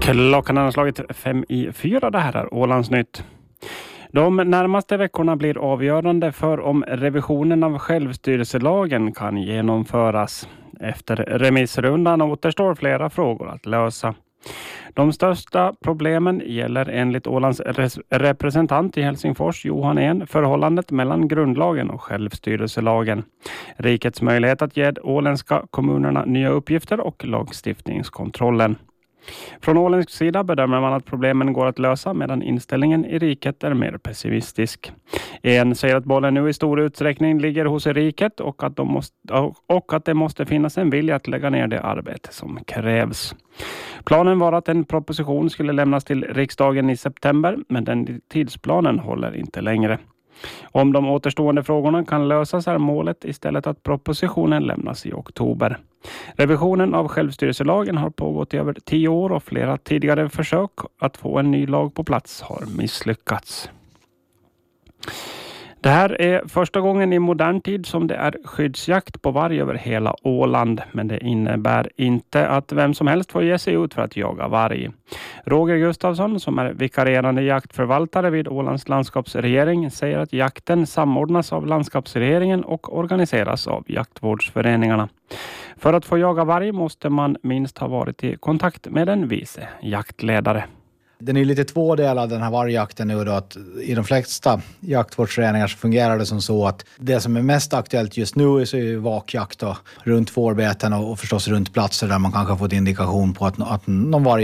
Klockan har slagit 5:04. Det här är Ålandsnytt. De närmaste veckorna blir avgörande för om revisionen av självstyrelselagen kan genomföras. Efter remissrundan återstår flera frågor att lösa. De största problemen gäller enligt Ålands representant i Helsingfors, Johan En, förhållandet mellan grundlagen och självstyrelselagen. Rikets möjlighet att ge åländska kommunerna nya uppgifter och lagstiftningskontrollen. Från åländsk sida bedömer man att problemen går att lösa medan inställningen i riket är mer pessimistisk. En säger att bollen nu i stor utsträckning ligger hos riket och att det måste finnas en vilja att lägga ner det arbete som krävs. Planen var att en proposition skulle lämnas till riksdagen i september, men den tidsplanen håller inte längre. Om de återstående frågorna kan lösas är målet istället att propositionen lämnas i oktober. Revisionen av självstyrelselagen har pågått i över 10 år och flera tidigare försök att få en ny lag på plats har misslyckats. Det här är första gången i modern tid som det är skyddsjakt på varg över hela Åland, men det innebär inte att vem som helst får ge sig ut för att jaga varg. Roger Gustafsson, som är vikarierande jaktförvaltare vid Ålands landskapsregering, säger att jakten samordnas av landskapsregeringen och organiseras av jaktvårdsföreningarna. För att få jaga varg måste man minst ha varit i kontakt med en vice jaktledare. Den är lite tvådelad den här vargjakten nu då, att i de flesta jaktvårdsföreningar så fungerar det som så att det som är mest aktuellt just nu så är ju vakjakt då, runt fårbeten och förstås runt platser där man kanske har fått indikation på att någon varg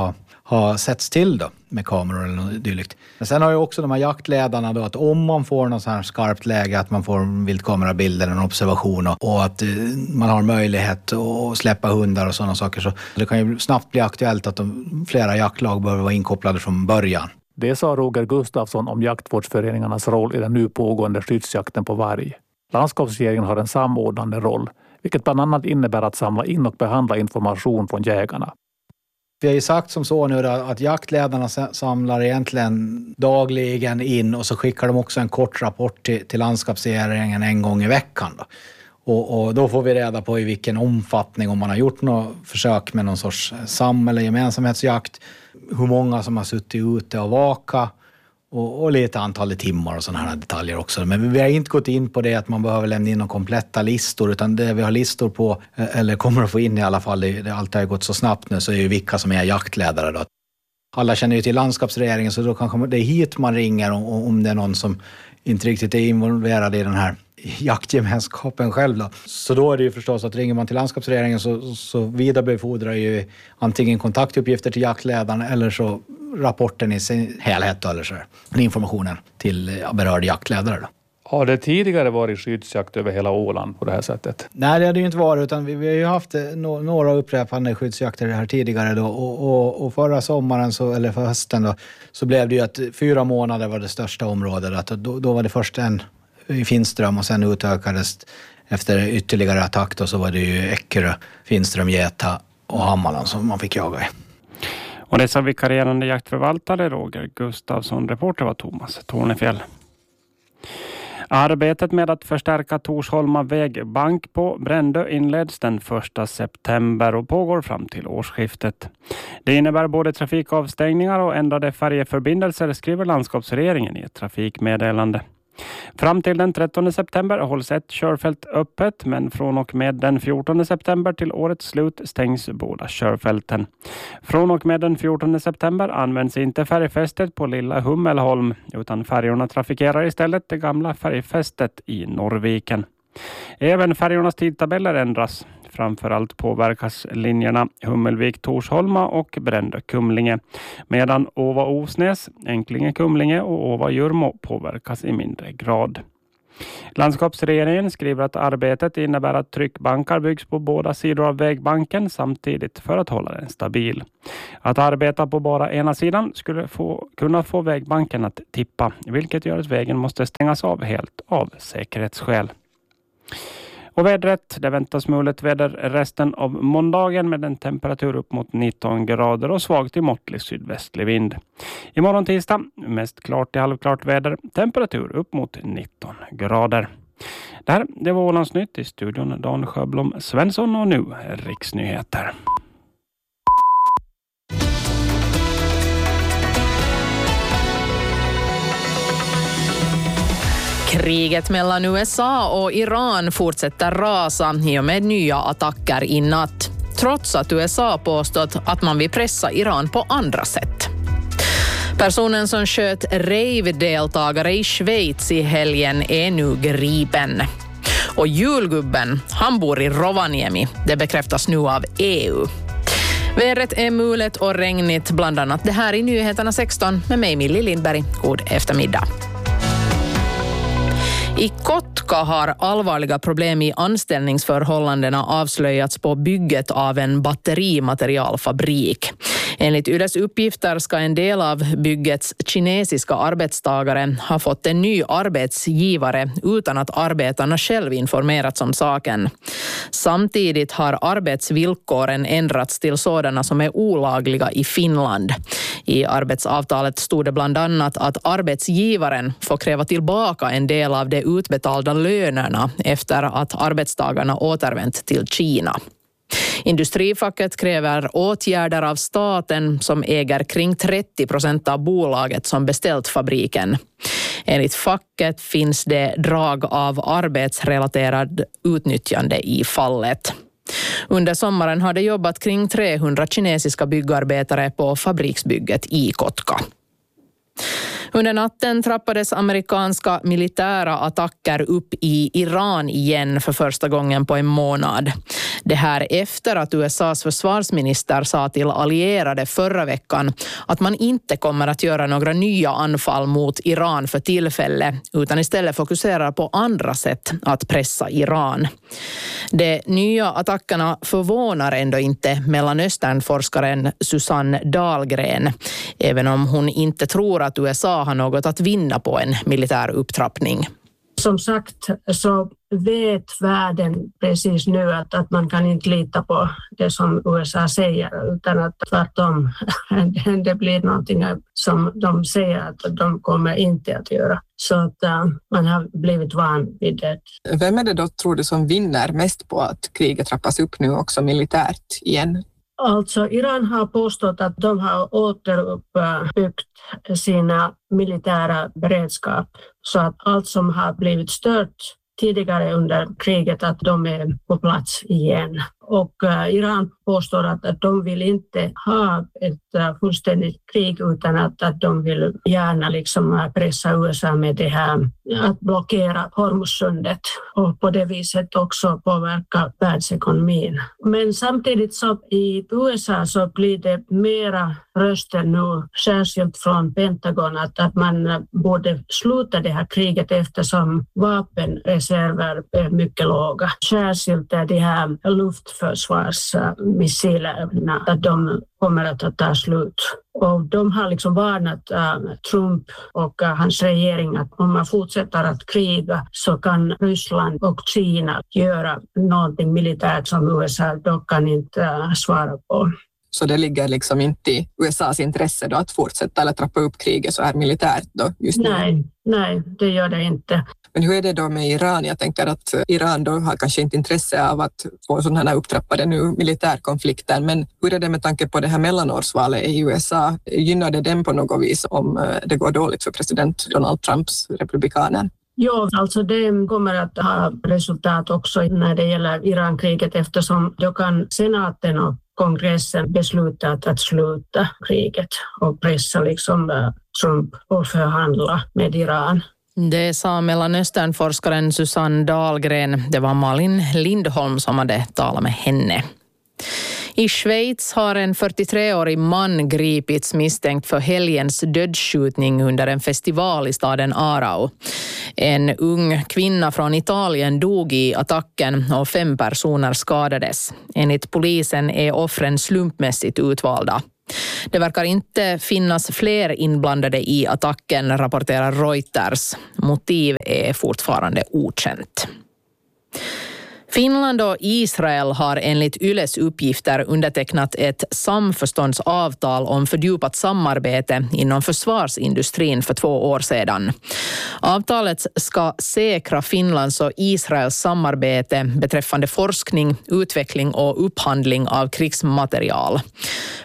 har setts till då med kameror eller något dylikt. Men sen har ju också de här jaktledarna då att om man får något så här skarpt läge att man får viltkamerabilder eller en observation och att man har möjlighet att släppa hundar och sådana saker, så det kan ju snabbt bli aktuellt att flera jaktlag behöver vara inkopplade från början. Det sa Roger Gustafsson om jaktvårdsföreningarnas roll i den nu pågående skyddsjakten på varg. Landskapsregeringen har en samordnande roll, vilket bland annat innebär att samla in och behandla information från jägarna. Vi har ju sagt som så nu att jaktledarna samlar egentligen dagligen in och så skickar de också en kort rapport till landskapsregeringen en gång i veckan då. Och då får vi reda på i vilken omfattning, om man har gjort något försök med någon sorts eller gemensamhetsjakt, hur många som har suttit ute och vaka och lite antalet timmar och sådana här detaljer också. Men vi har inte gått in på det att man behöver lämna in några kompletta listor, utan det vi har listor på, eller kommer att få in i alla fall, det alltid har gått så snabbt nu, så är ju vilka som är jaktledare då. Alla känner ju till landskapsregeringen, så då kanske det är hit man ringer om det är någon som inte riktigt är involverad i den här jaktgemenskapen själv då. Så då är det ju förstås att ringer man till landskapsregeringen så vidarebefordrar ju antingen kontaktuppgifter till jaktledaren eller så rapporten i sin helhet eller så informationen till berörd jaktledare då. Har det tidigare varit skyddsjakt över hela Åland på det här sättet? Nej, det har det ju inte varit, utan vi har ju haft några upprepande skyddsjakter här tidigare då, och förra sommaren eller för hösten då, så blev det ju att 4 månader var det största området. Då var det först en i Finström och sen utökades efter ytterligare attack då, så var det ju Eckerö, Finström, Geta och Hammarland som man fick jaga i. Och dessa vikarierande jaktförvaltare Roger Gustafsson, reporter var Thomas Tornefjäll. Arbetet med att förstärka Torsholma vägbank på Brändö inleds den 1 september och pågår fram till årsskiftet. Det innebär både trafikavstängningar och ändrade färjeförbindelser, skriver landskapsregeringen i ett trafikmeddelande. Fram till den 13 september hålls ett körfält öppet, men från och med den 14 september till årets slut stängs båda körfälten. Från och med den 14 september används inte färjefästet på Lilla Hummelholm, utan färjorna trafikerar istället det gamla färjefästet i Norrviken. Även färjornas tidtabeller ändras. Framförallt påverkas linjerna Hummelvik-Torsholma och Brändö-Kumlinge, medan Åva-Osnäs, Enklinge-Kumlinge och Åva-Jurmo påverkas i mindre grad. Landskapsregeringen skriver att arbetet innebär att tryckbankar byggs på båda sidor av vägbanken samtidigt för att hålla den stabil. Att arbeta på bara ena sidan skulle kunna få vägbanken att tippa, vilket gör att vägen måste stängas av helt av säkerhetsskäl. Och vädret, det väntas mulet väder resten av måndagen med en temperatur upp mot 19 grader och svag till måttlig sydvästlig vind. Imorgon tisdag, mest klart till halvklart väder, temperatur upp mot 19 grader. Det var Ålandsnytt, i studion Dan Sjöblom Svensson och nu Riksnyheter. Kriget mellan USA och Iran fortsätter rasa i och med nya attacker i natt, trots att USA påstått att man vill pressa Iran på andra sätt. Personen som sköt rave-deltagare i Schweiz i helgen är nu gripen. Och julgubben, han bor i Rovaniemi. Det bekräftas nu av EU. Vädret är mulet och regnigt, bland annat det här i Nyheterna 16 med mig Millie Lindberg. God eftermiddag. I Kotka har allvarliga problem i anställningsförhållandena avslöjats på bygget av en batterimaterialfabrik. Enligt Yles uppgifter ska en del av byggets kinesiska arbetstagare ha fått en ny arbetsgivare utan att arbetarna själv informerats om saken. Samtidigt har arbetsvillkoren ändrats till sådana som är olagliga i Finland. I arbetsavtalet stod det bland annat att arbetsgivaren får kräva tillbaka en del av de utbetalda lönerna efter att arbetstagarna återvänt till Kina. Industrifacket kräver åtgärder av staten som äger kring 30% av bolaget som beställt fabriken. Enligt facket finns det drag av arbetsrelaterad utnyttjande i fallet. Under sommaren har det jobbat kring 300 kinesiska byggarbetare på fabriksbygget i Kotka. Under natten trappades amerikanska militära attacker upp i Iran igen för första gången på en månad. Det här efter att USAs försvarsminister sa till allierade förra veckan att man inte kommer att göra några nya anfall mot Iran för tillfälle, utan istället fokuserar på andra sätt att pressa Iran. De nya attackerna förvånar ändå inte Mellanösternforskaren Susanne Dahlgren, även om hon inte tror att USA har något att vinna på en militär upptrappning. Som sagt så vet världen precis nu att man kan inte lita på det som USA säger, utan att tvärtom det blir någonting som de säger att de kommer inte att göra. Så att man har blivit van vid det. Vem är det då, tror du, som vinner mest på att kriget trappas upp nu också militärt igen? Alltså Iran har påstått att de har återuppbyggt sina militära beredskap så att allt som har blivit stört tidigare under kriget att de är på plats igen. Och Iran påstår att de vill inte ha ett fullständigt krig utan att de vill gärna liksom pressa USA med det här att blockera Hormuzsundet och på det viset också påverka världsekonomin. Men samtidigt så i USA så blir det mera röster nu, särskilt från Pentagon, att man borde sluta det här kriget eftersom vapenreserver är mycket låga. Särskilt det här luftförsvarsmissilerna, att de kommer att ta slut. Och de har liksom varnat Trump och hans regering att om man fortsätter att kriga så kan Ryssland och Kina göra någonting militärt som USA då kan inte svara på. Så det ligger liksom inte i USAs intresse då att fortsätta eller trappa upp kriget så här militärt då just nu? Nej, det gör det inte. Men hur är det då med Iran? Jag tänker att Iran då har kanske inte intresse av att få sådana här upptrappade nu militärkonflikter. Men hur är det med tanke på det här mellanårsvalet i USA? Gynnar det den på något vis om det går dåligt för president Donald Trumps republikaner? Ja, alltså det kommer att ha resultat också när det gäller Irankriget eftersom då kan senaten och kongressen besluta att sluta kriget och pressa liksom Trump och förhandla med Iran. Det sa Mellanösternforskaren Susanne Dahlgren. Det var Malin Lindholm som hade talat med henne. I Schweiz har en 43-årig man gripits misstänkt för helgens dödsskjutning under en festival i staden Aarau. En ung kvinna från Italien dog i attacken och 5 personer skadades. Enligt polisen är offren slumpmässigt utvalda. Det verkar inte finnas fler inblandade i attacken, rapporterar Reuters. Motiv är fortfarande okänt. Finland och Israel har enligt Yles uppgifter undertecknat ett samförståndsavtal om fördjupat samarbete inom försvarsindustrin för 2 år sedan. Avtalet ska säkra Finlands och Israels samarbete beträffande forskning, utveckling och upphandling av krigsmaterial.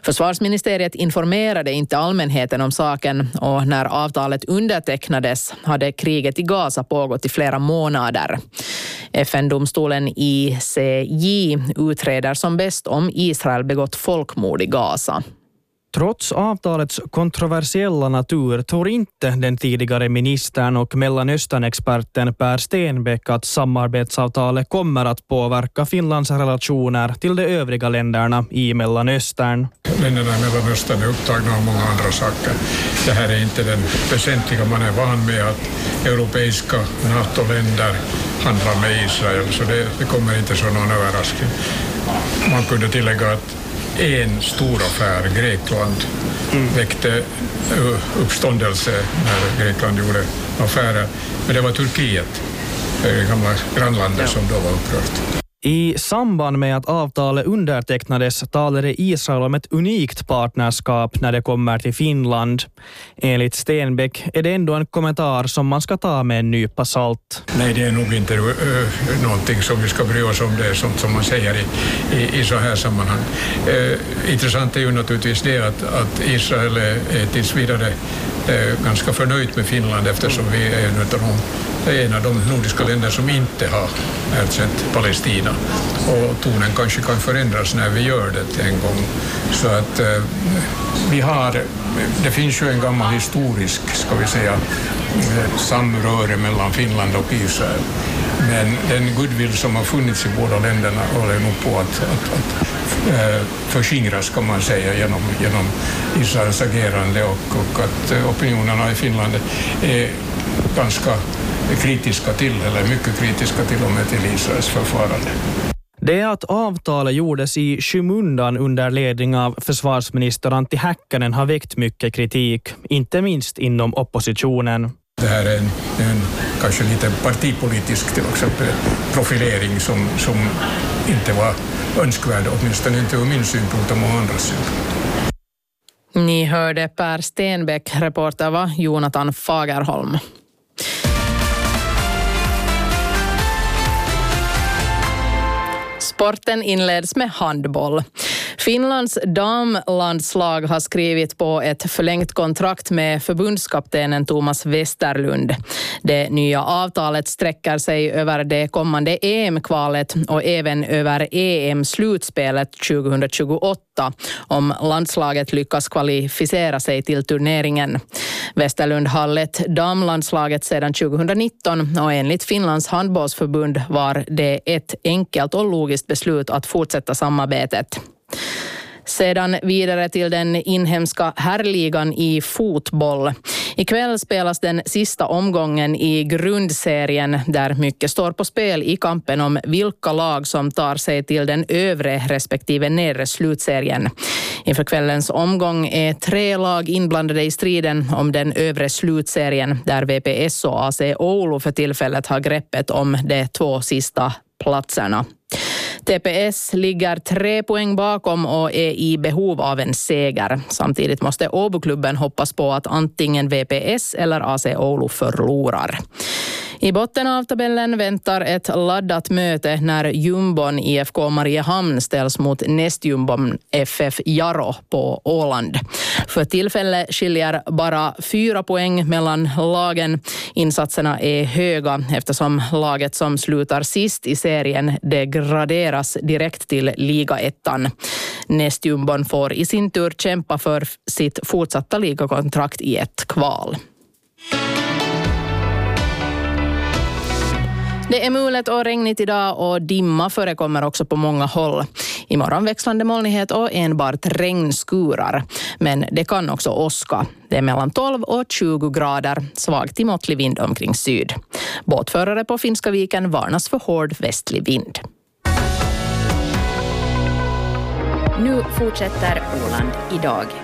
Försvarsministeriet informerade inte allmänheten om saken och när avtalet undertecknades hade kriget i Gaza pågått i flera månader. FN-domstolen ICJ utreder som bäst om Israel begått folkmord i Gaza. Trots avtalets kontroversiella natur tror inte den tidigare ministern och Mellanöstern-experten Per Stenbeck att samarbetsavtalet kommer att påverka Finlands relationer till de övriga länderna i Mellanöstern. Länderna i Mellanöstern är upptagna av många andra saker. Det här är inte den väsentliga. Man är van med att europeiska NATO-länder handlar med Israel, så det kommer inte som någon överraskning. Man kunde tillägga att en stor affär, Grekland, väckte uppståndelse när Grekland gjorde affärer. Men det var Turkiet, det gamla grannlandet, som då var upprört. I samband med att avtalet undertecknades talade Israel om ett unikt partnerskap när det kommer till Finland. Enligt Stenbeck är det ändå en kommentar som man ska ta med en nypa salt. Nej, det är nog inte någonting som vi ska bry oss om. Det är sånt som man säger i så här sammanhang. Intressant är ju naturligtvis det att Israel är tills vidare ganska förnöjt med Finland, eftersom vi är en av de nordiska länder som inte har erkänt Palestina. Och tonen kanske kan förändras när vi gör det en gång. Så att det finns ju en gammal historisk, ska vi säga, samröre mellan Finland och Israel. Men den goodwill som har funnits i båda länderna håller nog på att förskingras, kan man säga, genom Israels agerande, och att opinionerna i Finland är ganska kritiska till, eller mycket kritiska till och med till Israels förfarande. Det är att avtalet gjordes i skymundan under ledning av försvarsminister Antti Häkkänen har väckt mycket kritik, inte minst inom oppositionen. Det här är en kanske lite partipolitisk, till exempel, profilering som inte var önskvärd, åtminstone inte ur min synpunkt och många andra synpunkt. Ni hörde Per Stenbeck, reporter var Jonathan Fagerholm. Sporten inleds med handboll. Finlands damlandslag har skrivit på ett förlängt kontrakt med förbundskaptenen Thomas Westerlund. Det nya avtalet sträcker sig över det kommande EM-kvalet och även över EM-slutspelet 2028 om landslaget lyckas kvalificera sig till turneringen. Westerlund har lett damlandslaget sedan 2019 och enligt Finlands handbollsförbund var det ett enkelt och logiskt beslut att fortsätta samarbetet. Sedan vidare till den inhemska herrligan i fotboll. Ikväll spelas den sista omgången i grundserien där mycket står på spel i kampen om vilka lag som tar sig till den övre respektive nedre slutserien. Inför kvällens omgång är 3 lag inblandade i striden om den övre slutserien där VPS och AC Oulu för tillfället har greppet om de 2 sista platserna. TPS ligger 3 poäng bakom och är i behov av en seger. Samtidigt måste Åboklubben hoppas på att antingen VPS eller AC Oulu förlorar. I botten av tabellen väntar ett laddat möte när jumbon IFK Mariehamn ställs mot nästjumbon FF Jaro på Åland. För tillfället skiljer bara 4 poäng mellan lagen. Insatserna är höga eftersom laget som slutar sist i serien degraderas direkt till ligaettan. Nästjumbon får i sin tur kämpa för sitt fortsatta ligakontrakt i ett kval. Det är mulet och regnigt idag och dimma förekommer också på många håll. Imorgon växlande molnighet och enbart regnskurar. Men det kan också åska. Det är mellan 12 och 20 grader, svag till måttlig vind omkring syd. Båtförare på Finska viken varnas för hård västlig vind. Nu fortsätter Åland idag.